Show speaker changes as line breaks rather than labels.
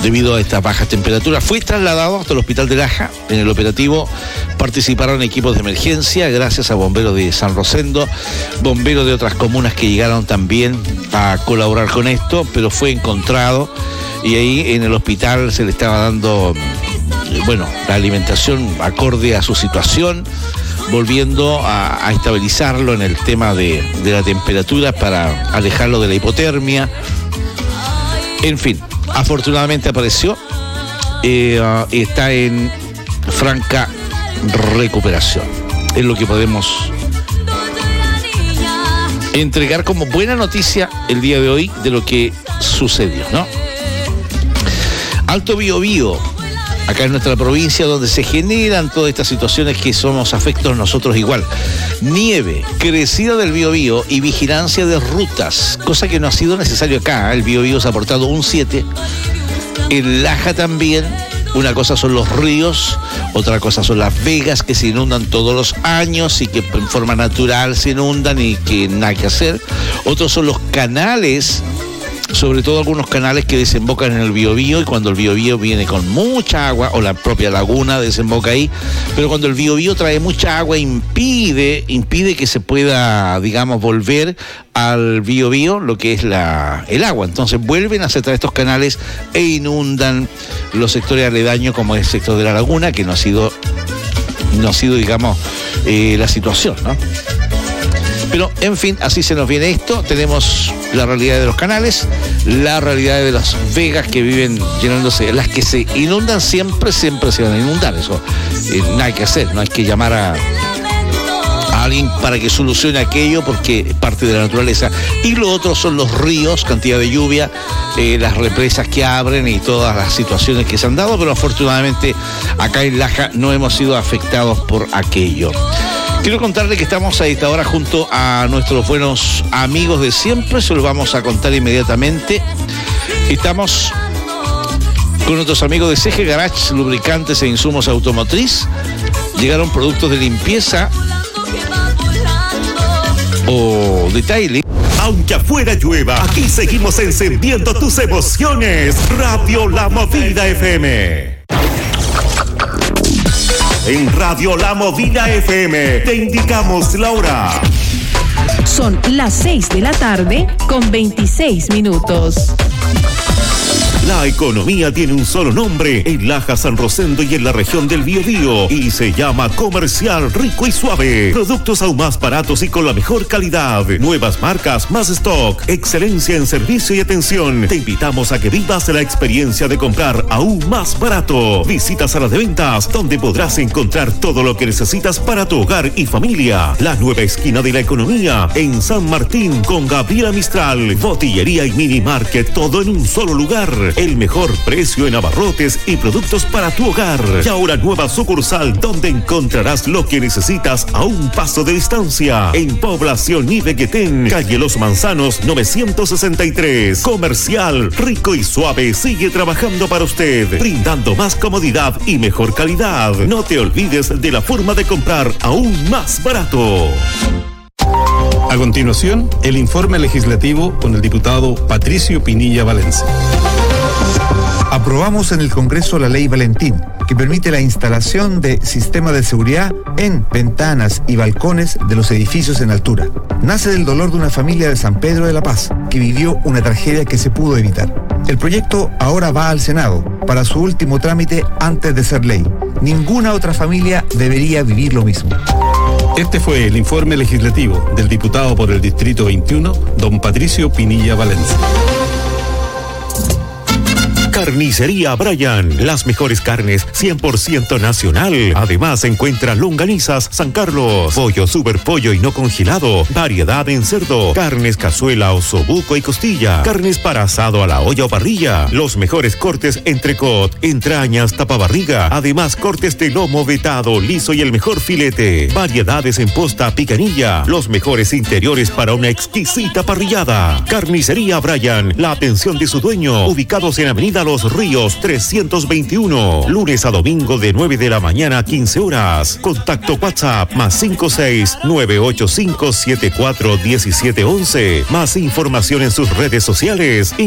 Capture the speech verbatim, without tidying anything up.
debido a estas bajas temperaturas. Fue trasladado hasta el hospital de Laja. En el operativo participaron equipos de emergencia, gracias a bomberos de San Rosendo, bomberos de otras comunas que llegaron también a colaborar con esto, pero fue encontrado y ahí en el hospital se le estaba dando, bueno, la alimentación acorde a su situación, volviendo a, a estabilizarlo en el tema de, de la temperatura para alejarlo de la hipotermia. En fin, afortunadamente apareció, eh, uh, está en franca recuperación. Es lo que podemos entregar como buena noticia el día de hoy de lo que sucedió, ¿no? Alto Biobío, acá en nuestra provincia, donde se generan todas estas situaciones que somos afectos nosotros igual. Nieve, crecida del Biobío y vigilancia de rutas, cosa que no ha sido necesario acá. El Biobío se ha portado un siete. En Laja también. Una cosa son los ríos, otra cosa son las vegas que se inundan todos los años y que en forma natural se inundan y que nada que hacer. Otros son los canales, sobre todo algunos canales que desembocan en el Biobío, y cuando el Biobío viene con mucha agua, o la propia laguna desemboca ahí, pero cuando el Biobío trae mucha agua impide, impide que se pueda, digamos, volver al Biobío lo que es la, el agua. Entonces vuelven a acertar estos canales e inundan los sectores aledaños, como es el sector de la laguna, que no ha sido, no ha sido, digamos, eh, la situación, ¿no? Pero, en fin, así se nos viene esto. Tenemos la realidad de los canales, la realidad de las vegas que viven llenándose. Las que se inundan siempre, siempre se van a inundar. Eso eh, nada hay que hacer, no hay que llamar a, a alguien para que solucione aquello, porque es parte de la naturaleza. Y lo otro son los ríos, cantidad de lluvia, eh, las represas que abren y todas las situaciones que se han dado, pero afortunadamente acá en Laja no hemos sido afectados por aquello. Quiero contarle que estamos a esta hora junto a nuestros buenos amigos de siempre, se los vamos a contar inmediatamente. Estamos con nuestros amigos de C G Garage, lubricantes e insumos automotriz. Llegaron productos de limpieza o de tiling.
Aunque afuera llueva, aquí seguimos encendiendo tus emociones. Radio La Movida F M. En Radio La Movida F M te indicamos la hora.
Son las seis de la tarde con veintiséis minutos.
La economía tiene un solo nombre en Laja, San Rosendo y en la región del Biobío, y se llama Comercial Rico y Suave. Productos aún más baratos y con la mejor calidad. Nuevas marcas, más stock, excelencia en servicio y atención. Te invitamos a que vivas la experiencia de comprar aún más barato. Visita Sala de Ventas, donde podrás encontrar todo lo que necesitas para tu hogar y familia. La nueva esquina de la economía en San Martín con Gabriela Mistral. Botillería y mini market, todo en un solo lugar. El mejor precio en abarrotes y productos para tu hogar. Y ahora nueva sucursal donde encontrarás lo que necesitas a un paso de distancia. En Población Ibequetén, calle Los Manzanos, novecientos sesenta y tres. Comercial Rico y Suave sigue trabajando para usted, brindando más comodidad y mejor calidad. No te olvides de la forma de comprar aún más barato.
A continuación, el informe legislativo con el diputado Patricio Pinilla Valencia.
Aprobamos en el Congreso la Ley Valentín, que permite la instalación de sistemas de seguridad en ventanas y balcones de los edificios en altura. Nace del dolor de una familia de San Pedro de la Paz, que vivió una tragedia que se pudo evitar. El proyecto ahora va al Senado para su último trámite antes de ser ley. Ninguna otra familia debería vivir lo mismo.
Este fue el informe legislativo del diputado por el Distrito veintiuno, don Patricio Pinilla Valencia.
Carnicería Brian, las mejores carnes cien por ciento nacional. Además encuentra longanizas San Carlos, pollo super pollo y no congelado, variedad en cerdo, carnes cazuela, osobuco y costilla, carnes para asado a la olla o parrilla, los mejores cortes entrecot, entrañas, tapabarriga, además cortes de lomo vetado, liso y el mejor filete, variedades en posta, picanilla, los mejores interiores para una exquisita parrillada. Carnicería Brian, la atención de su dueño, ubicados en Avenida Los Ríos trescientos veintiuno, lunes a domingo de nueve de la mañana a quince horas. Contacto WhatsApp más cinco seis nueve ocho cinco siete cuatro uno siete uno uno. Más información en sus redes sociales.